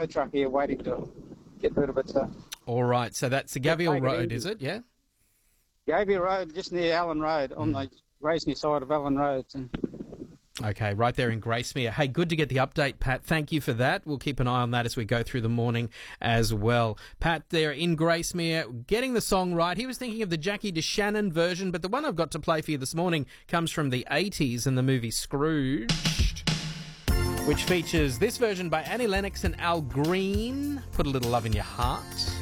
other truck here waiting to get rid of it. So. All right, so that's the Gavial Road, is it? Yeah? Gavial Road, just near Allen Road, on the Gracemere side of Allen Road. So. Okay, right there in Gracemere. Hey, good to get the update, Pat. Thank you for that. We'll keep an eye on that as we go through the morning as well. Pat there in Gracemere, getting the song right. He was thinking of the Jackie DeShannon version, but the one I've got to play for you this morning comes from the 80s in the movie Scrooged, which features this version by Annie Lennox and Al Green. Put a Little Love in Your Heart.